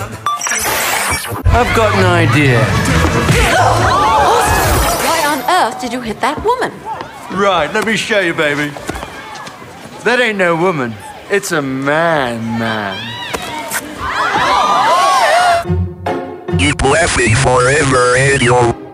I've got an idea. Why on earth did you hit that woman? Right, let me show you, baby. That ain't no woman. It's a man. Keep laughing forever, Ariel.